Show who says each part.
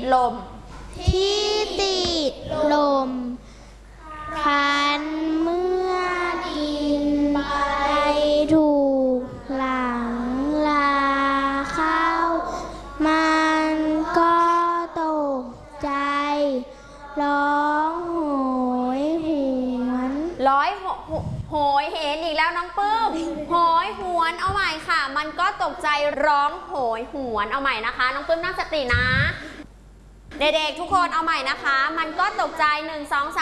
Speaker 1: ลม
Speaker 2: ที่ติดลมคันเมื่อดินไปถูกหลังลาเข้ามันก็ตกใจร้องโหยหวน
Speaker 1: โหยเห็นอีกแล้วน้องปื้มโหยหวนเอาใหม่ค่ะมันก็ตกใจร้องโหยหวนเอาใหม่นะคะน้องปื้มตั้งสตินะเด็กๆทุกคนเอาใหม่นะคะมันก็ตกใจ1 2 3